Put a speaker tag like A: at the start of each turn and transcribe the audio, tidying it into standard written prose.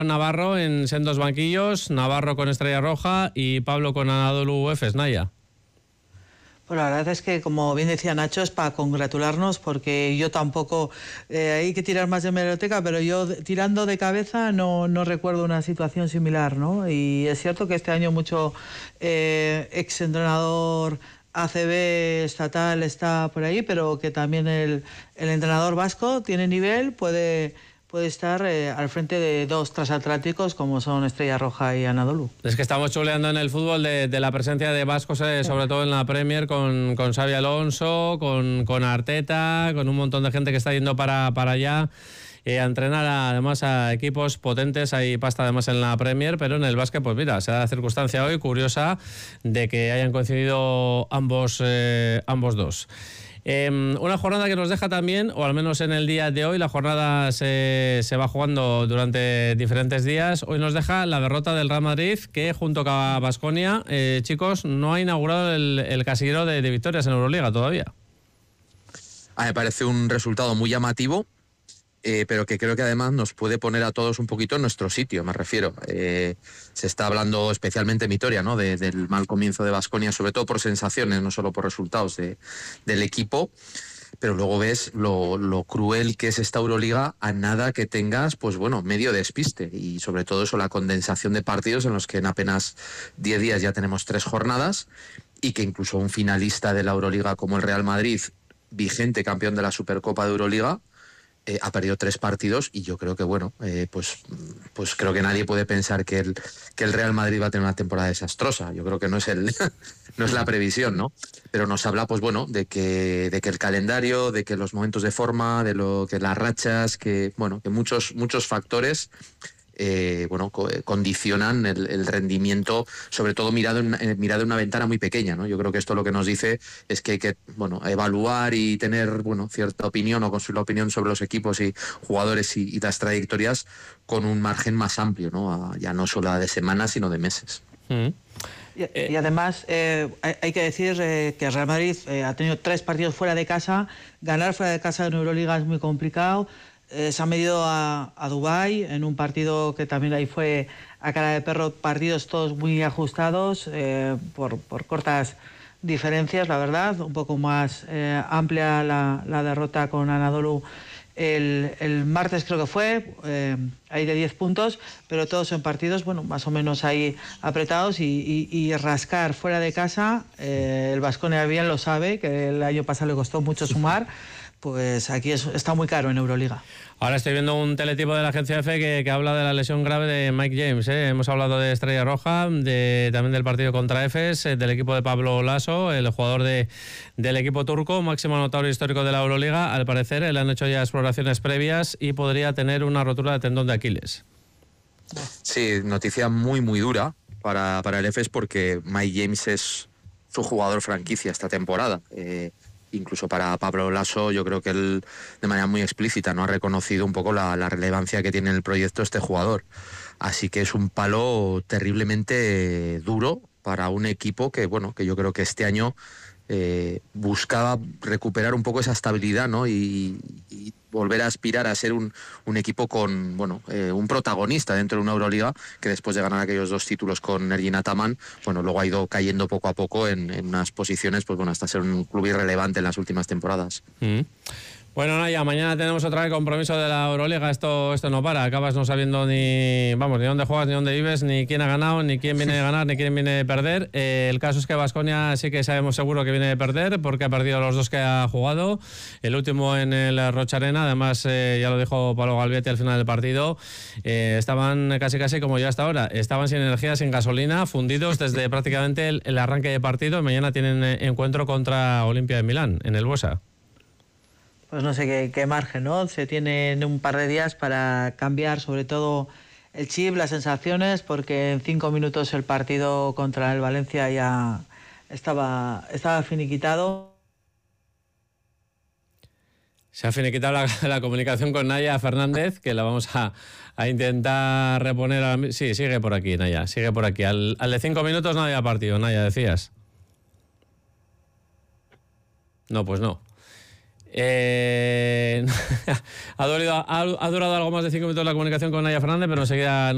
A: Navarro en sendos banquillos, Navarro con Estrella Roja y Pablo con Anadolu Efes, Naya.
B: Pues la verdad es que, como bien decía Nacho, es para congratularnos, porque yo tampoco, hay que tirar más de hemeroteca, pero yo tirando de cabeza no recuerdo una situación similar, ¿no? Y es cierto que este año mucho exentrenador ACB estatal está por ahí, pero que también el entrenador vasco tiene nivel, puede estar al frente de dos transatlánticos como son Estrella Roja y Anadolu.
A: Es que estamos chuleando en el fútbol de la presencia de vascos, sobre todo en la Premier, con Xabi Alonso, con Arteta, con un montón de gente que está yendo para allá. A entrenar además a equipos potentes. Hay pasta además en la Premier, pero en el básquet, pues mira, se da la circunstancia hoy curiosa de que hayan coincidido ambos dos. Una jornada que nos deja también, o al menos en el día de hoy, la jornada se va jugando durante diferentes días. Hoy nos deja la derrota del Real Madrid, que junto a Baskonia, chicos, no ha inaugurado el casillero de victorias en Euroliga todavía.
C: Me parece un resultado muy llamativo, pero que creo que además nos puede poner a todos un poquito en nuestro sitio, me refiero. Se está hablando especialmente en Vitoria, ¿no? Del mal comienzo de Baskonia, sobre todo por sensaciones, no solo por resultados del equipo, pero luego ves lo cruel que es esta Euroliga a nada que tengas, pues bueno, medio despiste, y sobre todo eso, la condensación de partidos en los que en apenas 10 días ya tenemos 3 jornadas, y que incluso un finalista de la Euroliga como el Real Madrid, vigente campeón de la Supercopa de Euroliga, ha perdido 3 partidos, y yo creo que bueno, pues creo que nadie puede pensar que el Real Madrid va a tener una temporada desastrosa. Yo creo que no es no es la previsión, ¿no? Pero nos habla, pues bueno, de que el calendario, de que los momentos de forma, de lo que las rachas, que bueno, que muchos factores condicionan el rendimiento, sobre todo mirado en una ventana muy pequeña, ¿no? Yo creo que esto lo que nos dice es que hay que evaluar y tener cierta opinión, o construir la opinión sobre los equipos y jugadores y las trayectorias con un margen más amplio, ¿no? Ya no solo de semanas, sino de meses.
B: Y además hay que decir que el Real Madrid ha tenido 3 partidos fuera de casa. Ganar fuera de casa en Euroliga es muy complicado. Se ha medido a Dubái en un partido que también ahí fue a cara de perro, partidos todos muy ajustados, por cortas diferencias, la verdad. Un poco más amplia la derrota con Anadolu el martes, creo que fue, ahí de 10 puntos, pero todos en partidos, bueno, más o menos ahí apretados, y rascar fuera de casa. El Baskonia bien lo sabe, que el año pasado le costó mucho sumar. Pues aquí está muy caro en Euroliga.
A: Ahora estoy viendo un teletipo de la agencia EFE que habla de la lesión grave de Mike James. Hemos hablado de Estrella Roja, también del partido contra Efes, del equipo de Pablo Laso, el jugador del equipo turco, máximo anotador histórico de la Euroliga. Al parecer le han hecho ya exploraciones previas y podría tener una rotura de tendón de Aquiles.
C: Sí, noticia muy muy dura para el Efes, porque Mike James es su jugador franquicia esta temporada. Incluso para Pablo Laso, yo creo que él de manera muy explícita no ha reconocido un poco la relevancia que tiene en el proyecto este jugador. Así que es un palo terriblemente duro para un equipo que yo creo que este año buscaba recuperar un poco esa estabilidad, ¿no? Y volver a aspirar a ser un equipo con un protagonista dentro de una Euroliga, que después de ganar aquellos 2 títulos con Ergin Ataman, luego ha ido cayendo poco a poco en unas posiciones, hasta ser un club irrelevante en las últimas temporadas.
A: Bueno, Naya, mañana tenemos otra vez compromiso de la Euroliga. Esto no para. Acabas no sabiendo ni dónde juegas, ni dónde vives, ni quién ha ganado, ni quién viene a ganar, ni quién viene a perder. El caso es que Baskonia sí que sabemos seguro que viene a perder, porque ha perdido los 2 que ha jugado. El último en el Rocha Arena, además, ya lo dijo Pablo Galvietti al final del partido, estaban casi como ya hasta ahora. Estaban sin energía, sin gasolina, fundidos desde prácticamente el arranque de partido. Mañana tienen encuentro contra Olimpia de Milán, en el Buesa.
B: Pues no sé qué margen, ¿no? Se tienen un par de días para cambiar sobre todo el chip, las sensaciones, porque en 5 minutos el partido contra el Valencia ya estaba finiquitado.
A: Se ha finiquitado la comunicación con Naya Fernández, que la vamos a intentar reponer. Sí, sigue por aquí, Naya, sigue por aquí. Al de 5 minutos no había partido, Naya, decías. No, pues no. Ha durado algo más de 5 minutos la comunicación con Naya Fernández, pero enseguida